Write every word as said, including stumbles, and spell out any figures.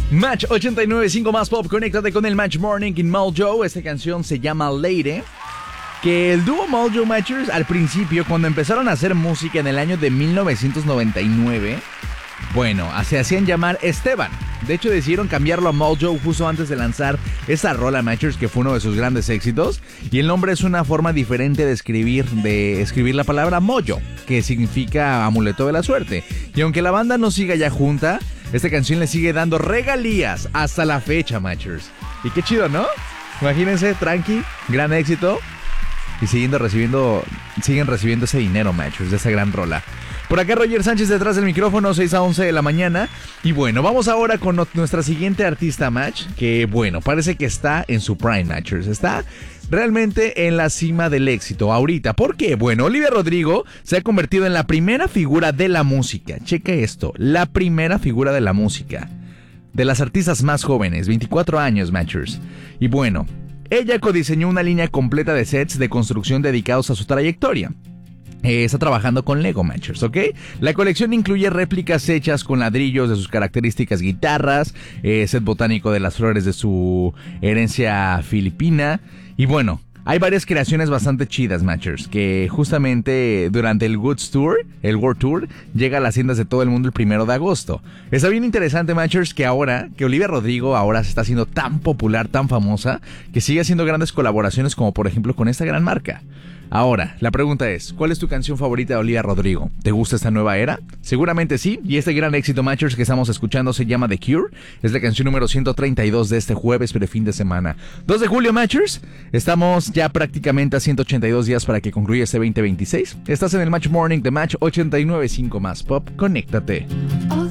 Match ochenta y nueve punto cinco más pop, conéctate con el Match Morning in Mojo. Esta canción se llama Lady. Que el dúo Mojo Matchers al principio, cuando empezaron a hacer música en el año de mil novecientos noventa y nueve, bueno, se hacían llamar Esteban. De hecho decidieron cambiarlo a Mojo justo antes de lanzar esa rola Matchers, que fue uno de sus grandes éxitos. Y el nombre es una forma diferente de escribir, de escribir la palabra Mojo, que significa amuleto de la suerte. Y aunque la banda no siga ya junta, esta canción le sigue dando regalías hasta la fecha, Matchers. Y qué chido, ¿no? Imagínense, tranqui, gran éxito. Y siguiendo recibiendo, siguen recibiendo ese dinero, Matchers, de esa gran rola. Por acá Roger Sánchez detrás del micrófono, seis a once de la mañana. Y bueno, vamos ahora con no- nuestra siguiente artista, Match. Que bueno, parece que está en su prime, Matchers. Está realmente en la cima del éxito ahorita. ¿Por qué? Bueno, Olivia Rodrigo se ha convertido en la primera figura de la música. Checa esto, la primera figura de la música. De las artistas más jóvenes, veinticuatro años, Matchers. Y bueno, ella codiseñó una línea completa de sets de construcción dedicados a su trayectoria. Eh, está trabajando con Lego Matchers, ¿ok? La colección incluye réplicas hechas con ladrillos de sus características guitarras, eh, set botánico de las flores de su herencia filipina. Y bueno, hay varias creaciones bastante chidas, Matchers, que justamente durante el Goods Tour, el World Tour, llega a las tiendas de todo el mundo el primero de agosto. Está bien interesante, Matchers, que ahora, que Olivia Rodrigo ahora se está haciendo tan popular, tan famosa, que sigue haciendo grandes colaboraciones como por ejemplo con esta gran marca. Ahora, la pregunta es, ¿cuál es tu canción favorita de Olivia Rodrigo? ¿Te gusta esta nueva era? Seguramente sí, y este gran éxito, Matchers, que estamos escuchando se llama The Cure. Es la canción número ciento treinta y dos de este jueves prefin de semana. dos de julio, Matchers. Estamos ya prácticamente a ciento ochenta y dos días para que concluya este veinte veintiséis. Estás en el Match Morning de Match ochenta y nueve punto cinco más pop. Conéctate. All